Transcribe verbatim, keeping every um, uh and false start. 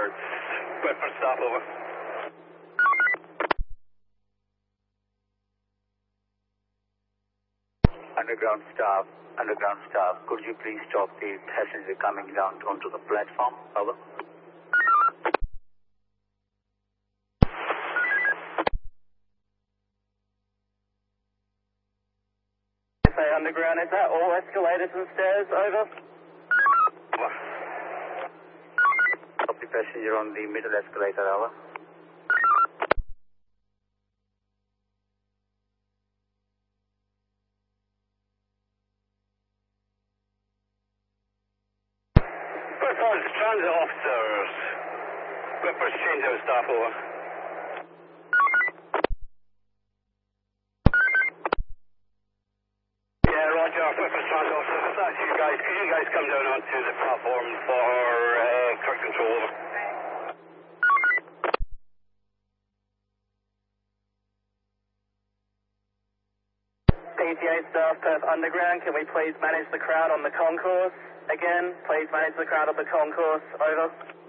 Yards. Whitford staff, over. Underground staff, underground staff, could you please stop the passenger coming down onto the platform? Over. Say underground, is that all escalators and stairs? Over. Stop the passenger on the middle escalator. Over. Whitford transit officers. Whitford changeout staff, over. Yeah, Roger, Whitford transit officers. If that's you guys, could you guys come down onto the platform for uh, crowd control, over? P T A staff, Perth Underground, can we please manage the crowd on the concourse? Again, please manage the crowd on the concourse. Over.